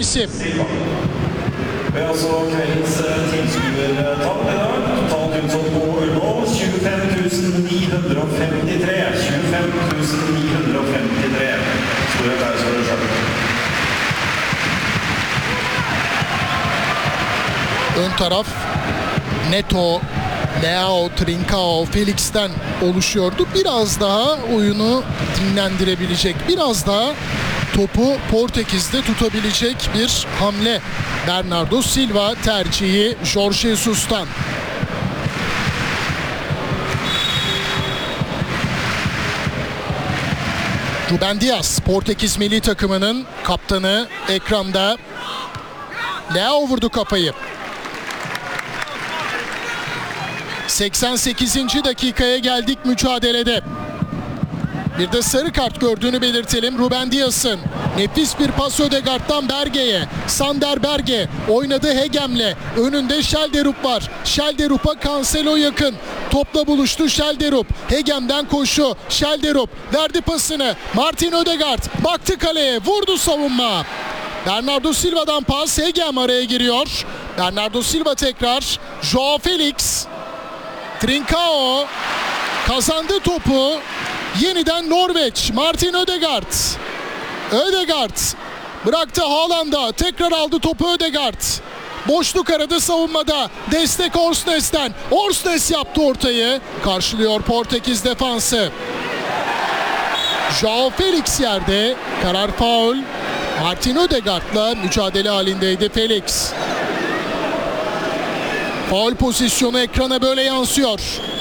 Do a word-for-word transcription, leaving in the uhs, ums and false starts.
isim. Vi har også kveldens tilskuertall i dag. Totalt utsolgt på Ullevål tjuefem tusen ni hundre femtitre. tjuefem tusen ni hundre femtitre. Stor applaus for det selv. Ön taraf Neto, Leao, Trincao, Felix'ten oluşuyordu. Biraz daha oyunu dinlendirebilecek, biraz daha topu Portekiz'de tutabilecek bir hamle. Bernardo Silva tercihi Jorge Jesus'tan. Ruben Dias, Portekiz milli takımının kaptanı ekranda. Leao vurdu kafayı. seksen sekizinci dakikaya geldik mücadelede. Bir de sarı kart gördüğünü belirtelim Ruben Dias'ın. Nefis bir pas Ødegaard'dan Berge'ye. Sander Berge oynadı Hegem'le. Önünde Schelderup var. Schelderup'a Cancelo yakın. Topla buluştu Schelderup. Hegem'den koşu. Schelderup verdi pasını. Martin Ødegaard baktı kaleye. Vurdu savunma. Bernardo Silva'dan pas. Hegem araya giriyor. Bernardo Silva tekrar. Joao Felix. Trincao kazandı topu. Yeniden Norveç. Martin Ødegaard. Ødegaard bıraktı Haaland'a. Tekrar aldı topu Ødegaard. Boşluk aradı savunmada. Destek Orsnes'ten. Orsnes yaptı ortayı. Karşılıyor Portekiz defansı. Joao Felix yerde. Karar faul. Martin Ødegaard'la mücadele halindeydi Felix. Faul pozisyonu ekrana böyle yansıyor.